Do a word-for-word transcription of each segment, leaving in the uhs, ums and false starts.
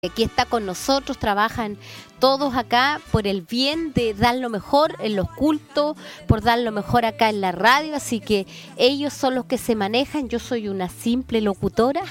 Aquí está con nosotros, trabajan todos acá por el bien de dar lo mejor en los cultos, por dar lo mejor acá en la radio, así que ellos son los que se manejan. Yo soy una simple locutora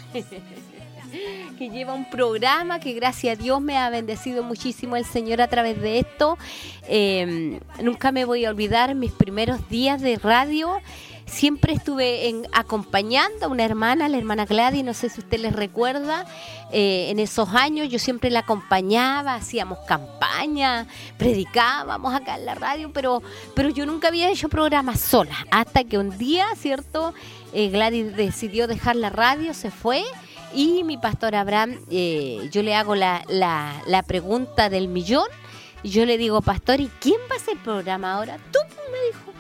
que lleva un programa que gracias a Dios me ha bendecido muchísimo el Señor a través de esto. Eh, nunca me voy a olvidar mis primeros días de radio. Siempre estuve en, acompañando a una hermana, la hermana Gladys, no sé si usted les recuerda, eh, en esos años yo siempre la acompañaba, hacíamos campaña, predicábamos acá en la radio, pero, pero yo nunca había hecho programas sola, hasta que un día, ¿cierto? Eh, Gladys decidió dejar la radio, se fue, y mi pastor Abraham, eh, yo le hago la, la, la pregunta del millón, y yo le digo, pastor, ¿y quién va a hacer el programa ahora? Tú, me dijo.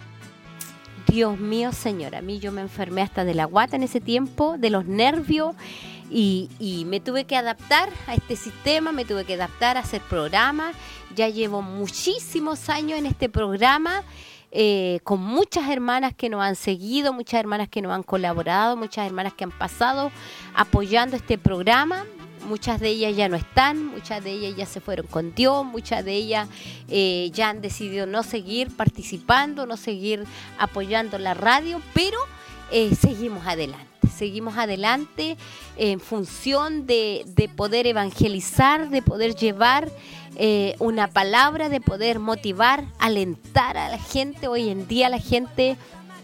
Dios mío, Señor, a mí yo me enfermé hasta de la guata en ese tiempo, de los nervios, y, y me tuve que adaptar a este sistema, me tuve que adaptar a hacer programas. Ya llevo muchísimos años en este programa, eh, con muchas hermanas que nos han seguido, muchas hermanas que nos han colaborado, muchas hermanas que han pasado apoyando este programa. Muchas de ellas ya no están, muchas de ellas ya se fueron con Dios, muchas de ellas eh, ya han decidido no seguir participando, no seguir apoyando la radio, pero eh, seguimos adelante, seguimos adelante en función de, de poder evangelizar, de poder llevar eh, una palabra, de poder motivar, alentar a la gente. Hoy en día la gente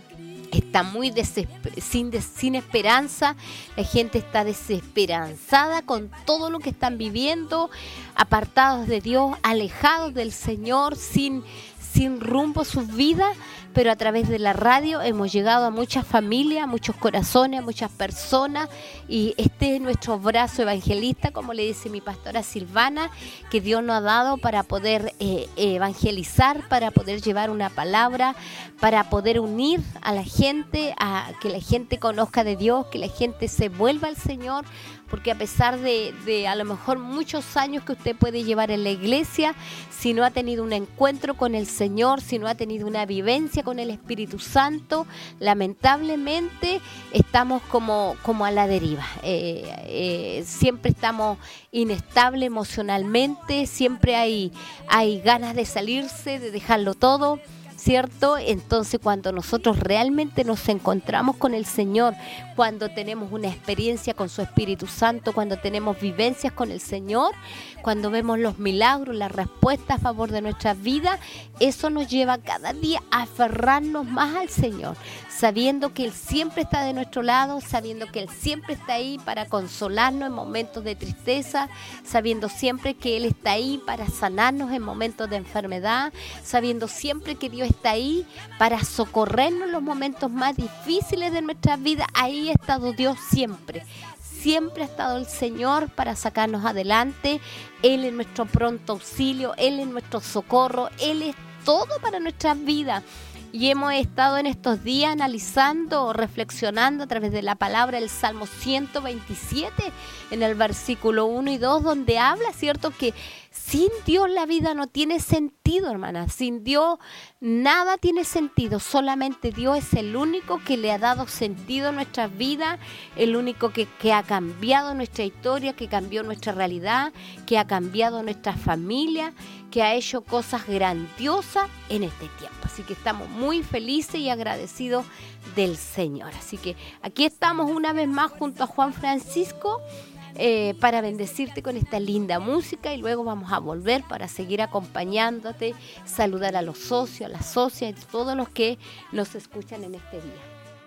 está muy desesper- sin, des- sin esperanza, la gente está desesperanzada con todo lo que están viviendo, apartados de Dios, alejados del Señor, sin, sin rumbo sus vidas, pero a través de la radio hemos llegado a muchas familias, a muchos corazones, a muchas personas, y este es nuestro brazo evangelista, como le dice mi pastora Silvana, que Dios nos ha dado para poder eh, evangelizar, para poder llevar una palabra, para poder unir a la gente, a que la gente conozca de Dios, que la gente se vuelva al Señor, porque a pesar de, de a lo mejor muchos años que usted puede llevar en la iglesia, si no ha tenido un encuentro con el Señor, si no ha tenido una vivencia con el Espíritu Santo, lamentablemente estamos como, como a la deriva. Eh, eh, siempre estamos inestables emocionalmente, siempre hay, hay ganas de salirse, de dejarlo todo, ¿cierto? Entonces, cuando nosotros realmente nos encontramos con el Señor, cuando tenemos una experiencia con su Espíritu Santo, cuando tenemos vivencias con el Señor, cuando vemos los milagros, las respuestas a favor de nuestra vida, eso nos lleva cada día a aferrarnos más al Señor, sabiendo que Él siempre está de nuestro lado, sabiendo que Él siempre está ahí para consolarnos en momentos de tristeza, sabiendo siempre que Él está ahí para sanarnos en momentos de enfermedad, sabiendo siempre que Dios está ahí para socorrernos en los momentos más difíciles de nuestra vida. Ahí ha estado Dios siempre. Siempre ha estado el Señor para sacarnos adelante. Él es nuestro pronto auxilio, Él es nuestro socorro, Él es todo para nuestras vidas. Y hemos estado en estos días analizando, reflexionando a través de la palabra el Salmo ciento veintisiete, en el versículo uno y dos, donde habla, ¿cierto?, que sin Dios la vida no tiene sentido, hermana. Sin Dios nada tiene sentido. Solamente Dios es el único que le ha dado sentido a nuestras vidas, el único que, que ha cambiado nuestra historia, que cambió nuestra realidad, que ha cambiado nuestra familia, que ha hecho cosas grandiosas en este tiempo. Así que estamos muy felices y agradecidos del Señor. Así que aquí estamos una vez más junto a Juan Francisco, Eh, para bendecirte con esta linda música, y luego vamos a volver para seguir acompañándote, saludar a los socios, a las socias y todos los que nos escuchan en este día.